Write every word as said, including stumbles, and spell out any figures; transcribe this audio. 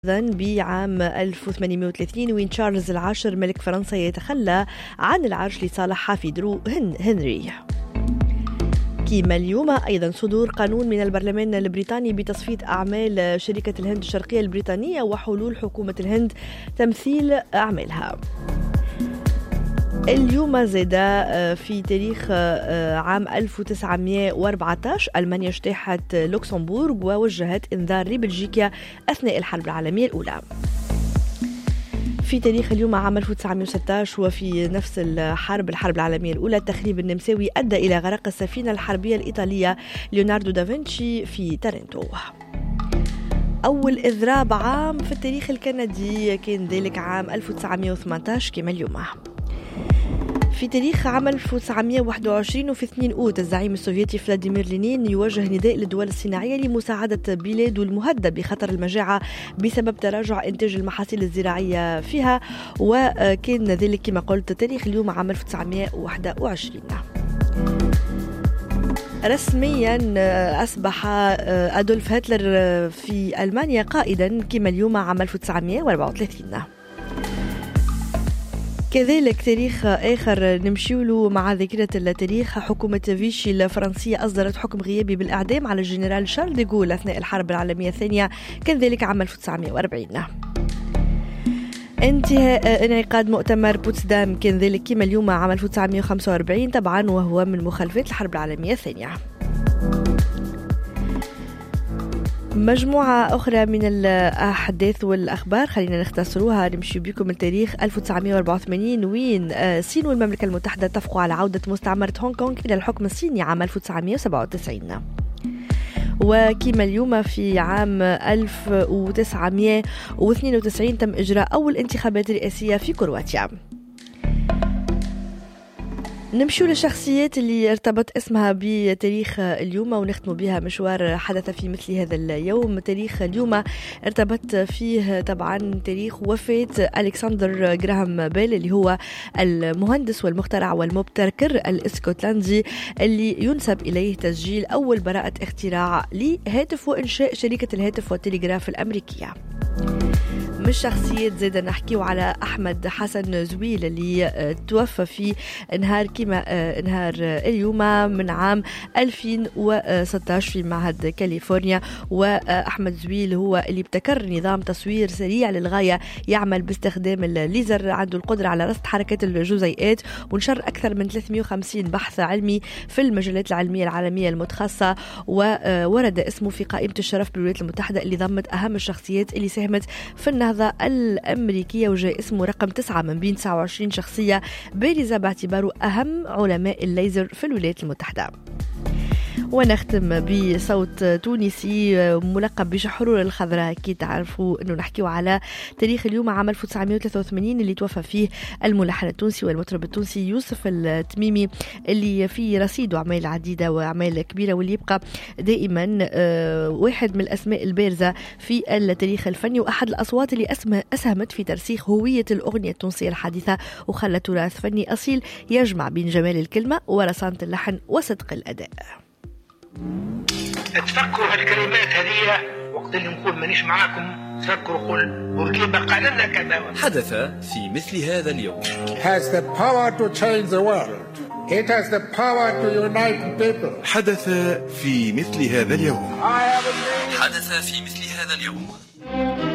بعام ألف وثمانمائة وثلاثين وين تشارلز العاشر ملك فرنسا يتخلى عن العرش لصالح حفيده هنري. كما اليوم أيضا صدور قانون من البرلمان البريطاني بتصفية أعمال شركة الهند الشرقية البريطانية وحلول حكومة الهند تمثيل أعمالها. اليوم زاد في تاريخ عام ألف وتسعمائة وأربعة عشر ألمانيا اجتاحت لوكسمبورغ ووجهت إنذار لبلجيكا أثناء الحرب العالمية الأولى. في تاريخ اليوم عام ألف وتسعمائة وستة عشر وفي نفس الحرب الحرب العالمية الأولى التخريب النمساوي أدى إلى غرق السفينة الحربية الإيطالية ليوناردو دافنشي في تارنتو. أول إضراب عام في التاريخ الكندي كان ذلك عام ألف وتسعمائة وثمانية عشر كما اليوم. في تاريخ عام ألف وتسعمائة وواحد وعشرين وفي اثنين أوت الزعيم السوفيتي فلاديمير لينين يوجه نداء للدول الصناعية لمساعدة بلاده المهددة بخطر المجاعة بسبب تراجع إنتاج المحاصيل الزراعية فيها، وكان ذلك كما قلت تاريخ اليوم عام ألف وتسعمائة وواحد وعشرين. رسميا أصبح أدولف هتلر في ألمانيا قائدا كما اليوم عام ألف وتسعمائة وأربعة وثلاثين. كذلك تاريخ آخر نمشيوله مع ذاكرة التاريخ، حكومة فيشي الفرنسية أصدرت حكم غيابي بالإعدام على الجنرال شارل دي غول أثناء الحرب العالمية الثانية، كان ذلك عام ألف وتسعمائة وأربعين. انتهاء انعقاد مؤتمر بوتسدام كان ذلك كما اليوم عام ألف وتسعمائة وخمسة وأربعين طبعا، وهو من مخالفات الحرب العالمية الثانية. مجموعة أخرى من الأحداث والأخبار خلينا نختصروها. نمشي بكم من تاريخ ألف وتسعمائة وأربعة وثمانين وين الصين والمملكة المتحدة اتفقوا على عودة مستعمرة هونغ كونغ إلى الحكم الصيني عام ألف وتسعمائة وسبعة وتسعين. وكما اليوم في عام ألف وتسعمائة واثنين وتسعين تم إجراء أول انتخابات رئاسية في كرواتيا. نمشوا للشخصيات اللي ارتبط اسمها بتاريخ اليوم ونختم بها مشوار حدث في مثل هذا اليوم. تاريخ اليوم ارتبط فيه طبعا تاريخ وفاة ألكسندر جراهام بيل اللي هو المهندس والمخترع والمبتكر الاسكتلندي اللي ينسب إليه تسجيل أول براءة اختراع لهاتف وإنشاء شركة الهاتف والتلغراف الأمريكية. مش شخصيات زاد نحكيو على أحمد حسن زويل اللي توفى في نهار كما نهار اليوم من عام ألفين وستة عشر في معهد كاليفورنيا. وأحمد زويل هو اللي ابتكر نظام تصوير سريع للغاية يعمل باستخدام الليزر، عنده القدرة على رصد حركات الجزيئات، ونشر أكثر من ثلاثمائة وخمسين بحث علمي في المجلات العلمية العالمية المتخصصة، وورد اسمه في قائمة الشرف بالولايات المتحدة اللي ضمت أهم الشخصيات اللي ساهمت في النهضة الأمريكية، وجاء اسمه رقم تسعة من بين تسعة وعشرين شخصية بارزة باعتباره أهم علماء الليزر في الولايات المتحدة. ونختم بصوت تونسي ملقب بشحرور الخضراء. كي تعرفوا أنه نحكيو على تاريخ اليوم عام ألف وتسعمائة وثلاثة وثمانين اللي توفى فيه الملحن التونسي والمطرب التونسي يوسف التميمي اللي في رصيده أعمال عديدة وأعمال كبيرة، واللي يبقى دائما واحد من الأسماء البارزة في التاريخ الفني وأحد الأصوات اللي أسهمت في ترسيخ هوية الأغنية التونسية الحديثة، وخلى تراث فني أصيل يجمع بين جمال الكلمة ورصانة اللحن وصدق الأداء. تفكروا هالكلمات هذه وقت اللي نقول مانيش معاكم، تفكروا قول بورقيبة قال لنا كذا. حدث في مثل هذا اليوم. has the power to change the world. It has the power to unite people. حدث في مثل هذا اليوم. I have a dream. حدث في مثل هذا اليوم.